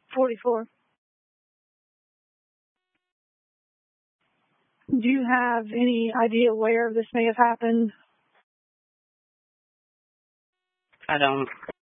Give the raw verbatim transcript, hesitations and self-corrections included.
forty-four. Do you have any idea where this may have happened? I don't.